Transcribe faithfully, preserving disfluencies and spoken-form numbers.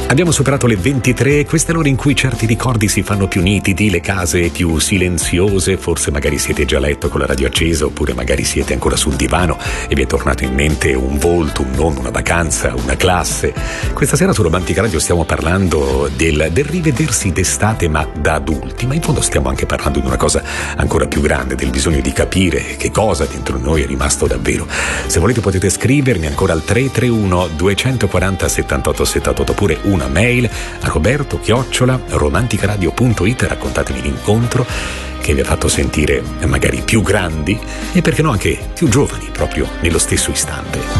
Abbiamo superato le ventitré, questa è l'ora in cui certi ricordi si fanno più nitidi, le case più silenziose, forse magari siete già a letto con la radio accesa oppure magari siete ancora sul divano e vi è tornato in mente un volto, un nome, una vacanza, una classe. Questa sera su Romantica Radio stiamo parlando del, del rivedersi d'estate ma da adulti, ma in fondo stiamo anche parlando di una cosa ancora più grande, del bisogno di capire che cosa dentro noi è rimasto davvero. Se volete potete scrivermi ancora al tre tre uno due quattro zero sette otto sette otto oppure una mail a roberto chiocciola romanticaradio punto it. Raccontatemi l'incontro che vi ha fatto sentire magari più grandi e perché no anche più giovani proprio nello stesso istante.